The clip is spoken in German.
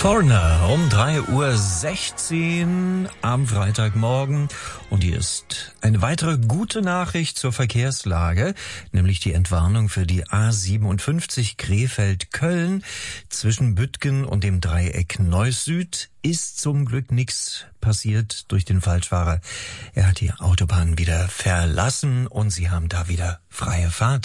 Foreigner um 3:16 Uhr am Freitagmorgen. Und hier ist eine weitere gute Nachricht zur Verkehrslage, nämlich die Entwarnung für die A57 Krefeld-Köln zwischen Büttgen und dem Dreieck Neuss Süd. Ist zum Glück nichts passiert durch den Falschfahrer. Er hat die Autobahn wieder verlassen und Sie haben da wieder freie Fahrt.